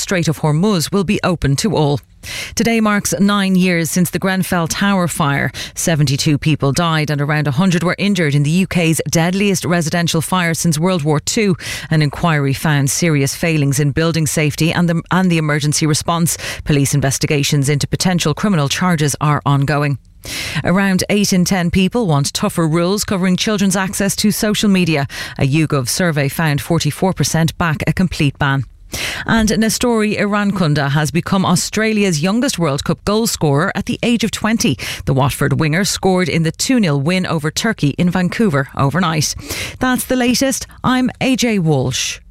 Strait of Hormuz will be open to all. Today marks 9 years since the Grenfell Tower fire. 72 people died and around 100 were injured in the UK's deadliest residential fire since World War II. An inquiry found serious failings in building safety and the emergency response. Police investigations into potential criminal charges are ongoing. Around 8 in 10 people want tougher rules covering children's access to social media. A YouGov survey found 44% back a complete ban. And Nestori Irankunda has become Australia's youngest World Cup goal scorer at the age of 20. The Watford winger scored in the 2-0 win over Turkey in Vancouver overnight. That's the latest. I'm AJ Walsh.